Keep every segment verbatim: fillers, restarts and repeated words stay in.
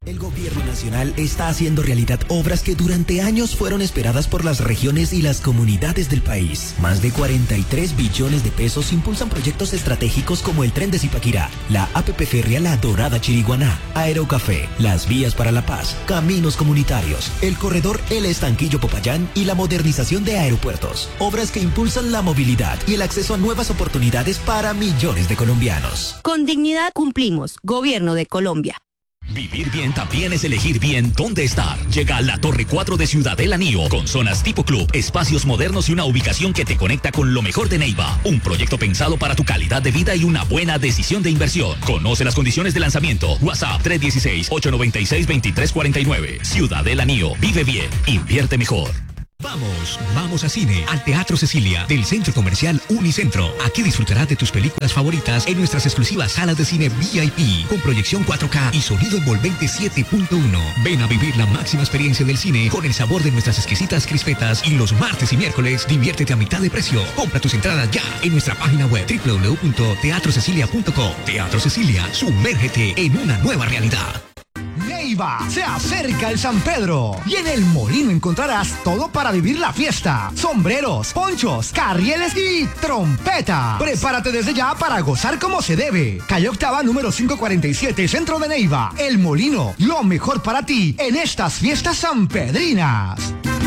El gobierno nacional está haciendo realidad obras que durante años fueron esperadas por las regiones y las comunidades del país. Más de cuarenta y tres billones de pesos impulsan proyectos estratégicos como el tren de Zipaquirá, la A P P férrea La Dorada Chiriguaná, Aerocafé, las vías para la paz, caminos comunitarios, el corredor El Estanquillo Popayán y la modernización de aeropuertos. Obras que impulsan la movilidad y el acceso a nuevas oportunidades para millones de colombianos. Con dignidad cumplimos. Gobierno de Colombia. Vivir bien también es elegir bien dónde estar. Llega a la Torre cuatro de Ciudadela Nío, con zonas tipo club, espacios modernos y una ubicación que te conecta con lo mejor de Neiva. Un proyecto pensado para tu calidad de vida y una buena decisión de inversión. Conoce las condiciones de lanzamiento. WhatsApp tres uno seis, ocho nueve seis, dos tres cuatro nueve. Ciudadela Nío. Vive bien. Invierte mejor. Vamos, vamos a cine, al Teatro Cecilia, del Centro Comercial Unicentro. Aquí disfrutarás de tus películas favoritas en nuestras exclusivas salas de cine V I P, con proyección cuatro K y sonido envolvente siete punto uno. Ven a vivir la máxima experiencia del cine con el sabor de nuestras exquisitas crispetas, y los martes y miércoles diviértete a mitad de precio. Compra tus entradas ya en nuestra página web doble u doble u doble u punto teatro cecilia punto com. Teatro Cecilia, sumérgete en una nueva realidad. Neiva, se acerca el San Pedro y en el Molino encontrarás todo para vivir la fiesta: sombreros, ponchos, carrieles y trompeta. Prepárate desde ya para gozar como se debe. Calle Octava número quinientos cuarenta y siete, centro de Neiva. El Molino, lo mejor para ti en estas fiestas sanpedrinas.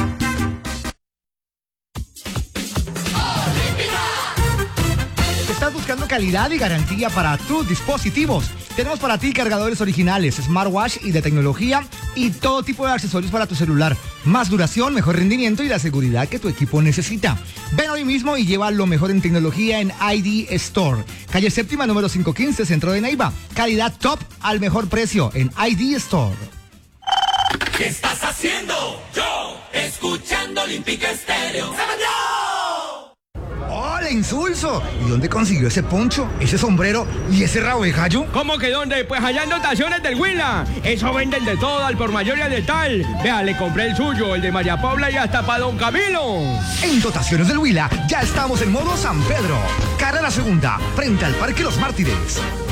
¿Estás buscando calidad y garantía para tus dispositivos? Tenemos para ti cargadores originales, smartwatch y de tecnología, y todo tipo de accesorios para tu celular. Más duración, mejor rendimiento y la seguridad que tu equipo necesita. Ven hoy mismo y lleva lo mejor en tecnología en I D Store. Calle Séptima número quinientos quince, centro de Neiva. Calidad top al mejor precio en I D Store. ¿Qué estás haciendo? Yo, escuchando Olímpica Estéreo. ¡Hola, Insulso! ¿Y dónde consiguió ese poncho, ese sombrero y ese rabo de gallo? ¿Cómo que dónde? Pues allá en Dotaciones del Huila. Eso venden de todo, al por mayor y al de tal. Vea, le compré el suyo, el de María Paula, y hasta para Don Camilo. En Dotaciones del Huila ya estamos en modo San Pedro. Cara a la segunda, frente al Parque Los Mártires.